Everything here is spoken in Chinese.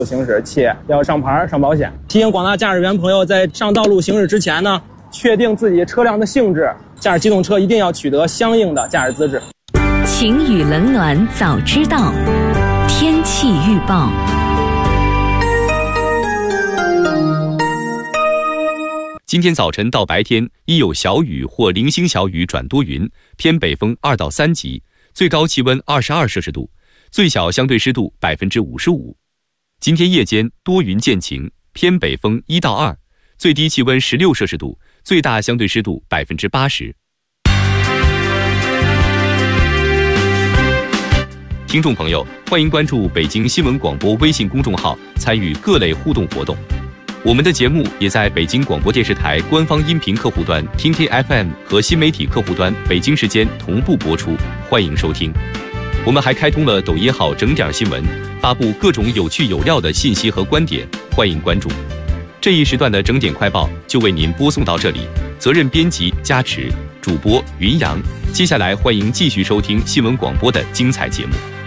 行驶，且要上牌上保险。提醒广大驾驶员朋友，在上道路行驶之前呢，确定自己车辆的性质，驾驶机动车一定要取得相应的驾驶资质。 晴雨冷暖早知道，天气预报。 今天早晨到白天，宜有小雨或零星小雨转多云，偏北风2到3级，最高气温22摄氏度，最小相对湿度55%。今天夜间多云见晴，偏北风1到2，最低气温16摄氏度，最大相对湿度80%。听众朋友，欢迎关注北京新闻广播微信公众号，参与各类互动活动。我们的节目也在北京广播电视台官方音频客户端听听 FM 和新媒体客户端北京时间同步播出，欢迎收听。我们还开通了抖音号整点新闻，发布各种有趣有料的信息和观点，欢迎关注。这一时段的整点快报就为您播送到这里，责任编辑加持，主播云阳。接下来欢迎继续收听新闻广播的精彩节目。